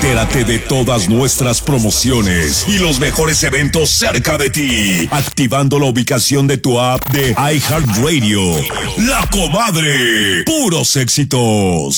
Entérate de todas nuestras promociones y los mejores eventos cerca de ti, activando la ubicación de tu app de iHeartRadio. La Comadre. Puros éxitos.